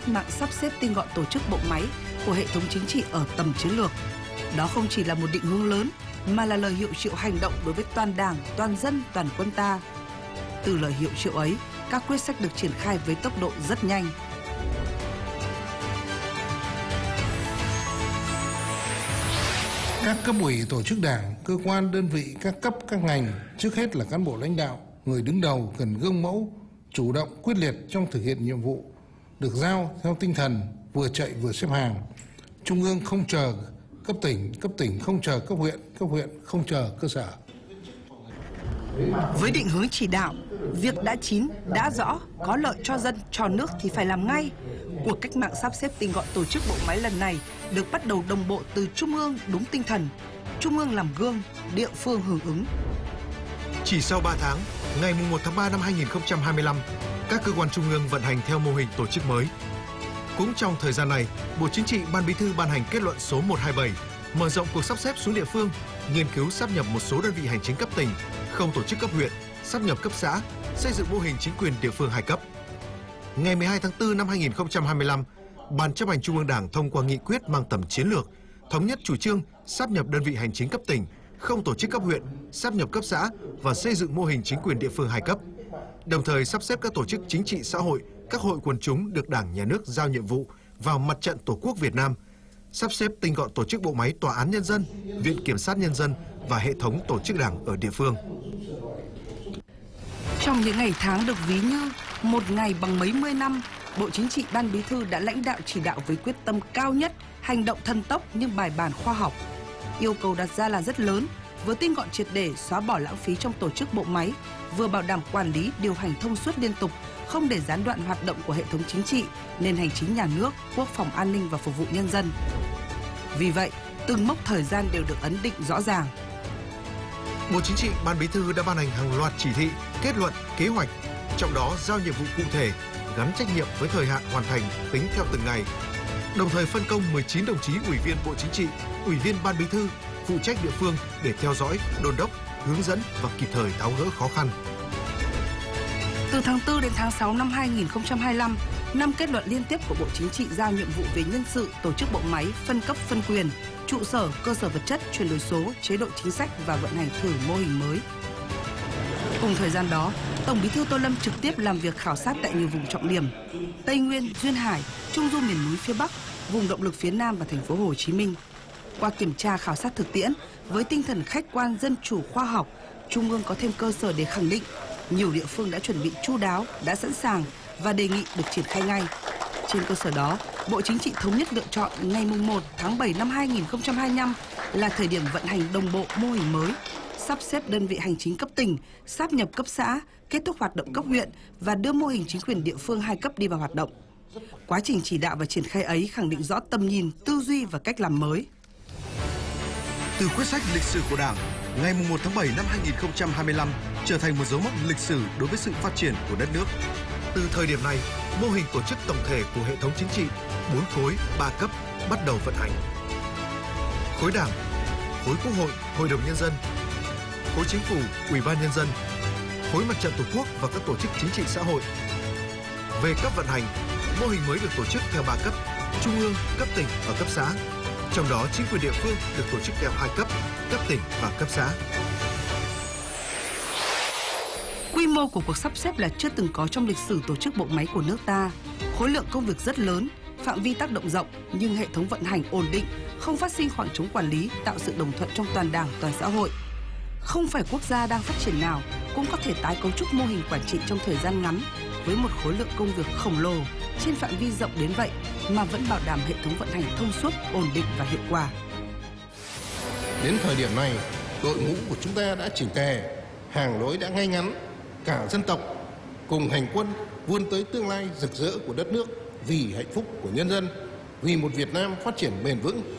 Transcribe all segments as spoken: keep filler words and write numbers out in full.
cách mạng sắp xếp tinh gọn tổ chức bộ máy của hệ thống chính trị ở tầm chiến lược. Đó không chỉ là một định hướng lớn, mà là lời hiệu triệu hành động đối với toàn Đảng, toàn dân, toàn quân ta. Từ lời hiệu triệu ấy, các quyết sách được triển khai với tốc độ rất nhanh. Các cấp ủy tổ chức Đảng, cơ quan, đơn vị, các cấp, các ngành, trước hết là cán bộ lãnh đạo, người đứng đầu cần gương mẫu, chủ động, quyết liệt trong thực hiện nhiệm vụ, được giao theo tinh thần vừa chạy vừa xếp hàng. Trung ương không chờ cấp tỉnh, cấp tỉnh không chờ cấp huyện, cấp huyện không chờ cơ sở. Với định hướng chỉ đạo, việc đã chín, đã rõ, có lợi cho dân, cho nước thì phải làm ngay. Cuộc cách mạng sắp xếp tinh gọn tổ chức bộ máy lần này được bắt đầu đồng bộ từ Trung ương đúng tinh thần. Trung ương làm gương, địa phương hưởng ứng. Chỉ sau ba tháng, ngày mùng một tháng ba năm hai nghìn không trăm hai mươi lăm, các cơ quan trung ương vận hành theo mô hình tổ chức mới. Cũng trong thời gian này, Bộ Chính trị, Ban Bí thư ban hành kết luận số một trăm hai mươi bảy, mở rộng cuộc sắp xếp xuống địa phương, nghiên cứu sáp nhập một số đơn vị hành chính cấp tỉnh, không tổ chức cấp huyện, sáp nhập cấp xã, xây dựng mô hình chính quyền địa phương hai cấp. Ngày mười hai tháng tư năm hai nghìn không trăm hai mươi lăm, Ban chấp hành Trung ương Đảng thông qua nghị quyết mang tầm chiến lược, thống nhất chủ trương sáp nhập đơn vị hành chính cấp tỉnh, không tổ chức cấp huyện, sáp nhập cấp xã và xây dựng mô hình chính quyền địa phương hai cấp. Đồng thời sắp xếp các tổ chức chính trị xã hội, các hội quần chúng được Đảng, Nhà nước giao nhiệm vụ vào Mặt trận Tổ quốc Việt Nam, sắp xếp tinh gọn tổ chức bộ máy Tòa án Nhân dân, Viện Kiểm sát Nhân dân và hệ thống tổ chức Đảng ở địa phương. Trong những ngày tháng được ví như một ngày bằng mấy mươi năm, Bộ Chính trị, Ban Bí thư đã lãnh đạo chỉ đạo với quyết tâm cao nhất, hành động thần tốc nhưng bài bản khoa học. Yêu cầu đặt ra là rất lớn, vừa tinh gọn triệt để, xóa bỏ lãng phí trong tổ chức bộ máy, vừa bảo đảm quản lý, điều hành thông suốt liên tục, không để gián đoạn hoạt động của hệ thống chính trị, nền hành chính nhà nước, quốc phòng an ninh và phục vụ nhân dân. Vì vậy, từng mốc thời gian đều được ấn định rõ ràng. Bộ Chính trị, Ban Bí thư đã ban hành hàng loạt chỉ thị, kết luận, kế hoạch, trong đó giao nhiệm vụ cụ thể, gắn trách nhiệm với thời hạn hoàn thành tính theo từng ngày. Đồng thời phân công mười chín đồng chí ủy viên Bộ Chính trị, ủy viên Ban Bí thư phụ trách địa phương để theo dõi, đôn đốc, hướng dẫn và kịp thời tháo gỡ khó khăn. Từ tháng tư đến tháng sáu năm hai nghìn không trăm hai mươi lăm, năm kết luận liên tiếp của Bộ Chính trị giao nhiệm vụ về nhân sự, tổ chức bộ máy, phân cấp phân quyền, trụ sở, cơ sở vật chất, chuyển đổi số, chế độ chính sách và vận hành thử mô hình mới. Cùng thời gian đó, Tổng Bí thư Tô Lâm trực tiếp làm việc khảo sát tại nhiều vùng trọng điểm: Tây Nguyên, Duyên Hải, Trung du miền núi phía Bắc, vùng động lực phía Nam và thành phố Hồ Chí Minh. Qua kiểm tra khảo sát thực tiễn, với tinh thần khách quan, dân chủ, khoa học, Trung ương có thêm cơ sở để khẳng định nhiều địa phương đã chuẩn bị chu đáo, đã sẵn sàng và đề nghị được triển khai ngay. Trên cơ sở đó, Bộ Chính trị thống nhất lựa chọn ngày mùng một tháng bảy năm hai nghìn không trăm hai mươi lăm là thời điểm vận hành đồng bộ mô hình mới, sắp xếp đơn vị hành chính cấp tỉnh, sáp nhập cấp xã, kết thúc hoạt động cấp huyện và đưa mô hình chính quyền địa phương hai cấp đi vào hoạt động. Quá trình chỉ đạo và triển khai ấy khẳng định rõ tầm nhìn, tư duy và cách làm mới. Từ quyết sách lịch sử của Đảng, ngày mùng một tháng bảy năm hai nghìn không trăm hai mươi lăm trở thành một dấu mốc lịch sử đối với sự phát triển của đất nước. Từ thời điểm này, mô hình tổ chức tổng thể của hệ thống chính trị bốn khối, ba cấp bắt đầu vận hành. Khối Đảng, khối Quốc hội, Hội đồng Nhân dân, khối Chính phủ, Ủy ban Nhân dân, khối Mặt trận Tổ quốc và các tổ chức chính trị xã hội. Về cấp vận hành, mô hình mới được tổ chức theo ba cấp: Trung ương, cấp tỉnh và cấp xã. Trong đó, chính quyền địa phương được tổ chức theo hai cấp, cấp tỉnh và cấp xã. Quy mô của cuộc sắp xếp là chưa từng có trong lịch sử tổ chức bộ máy của nước ta. Khối lượng công việc rất lớn, phạm vi tác động rộng nhưng hệ thống vận hành ổn định, không phát sinh khoảng trống quản lý, tạo sự đồng thuận trong toàn Đảng, toàn xã hội. Không phải quốc gia đang phát triển nào cũng có thể tái cấu trúc mô hình quản trị trong thời gian ngắn với một khối lượng công việc khổng lồ trên phạm vi rộng đến vậy mà vẫn bảo đảm hệ thống vận hành thông suốt, ổn định và hiệu quả. Đến thời điểm này, đội ngũ của chúng ta đã chỉnh tề, hàng lối đã ngay ngắn, cả dân tộc cùng hành quân vươn tới tương lai rực rỡ của đất nước vì hạnh phúc của nhân dân, vì một Việt Nam phát triển bền vững.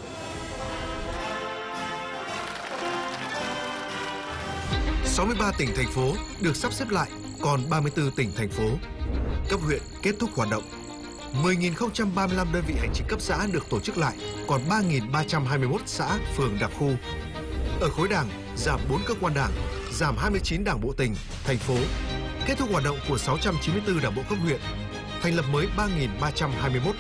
sáu mươi ba tỉnh, thành phố được sắp xếp lại, còn ba mươi tư tỉnh, thành phố. Cấp huyện kết thúc hoạt động. mười nghìn không trăm ba mươi lăm đơn vị hành chính cấp xã được tổ chức lại, còn ba nghìn ba trăm hai mươi mốt xã, phường, đặc khu. Ở khối Đảng, giảm bốn cơ quan Đảng, giảm hai mươi chín đảng bộ tỉnh, thành phố. Kết thúc hoạt động của sáu trăm chín mươi tư đảng bộ cấp huyện, thành lập mới ba nghìn ba trăm hai mươi mốt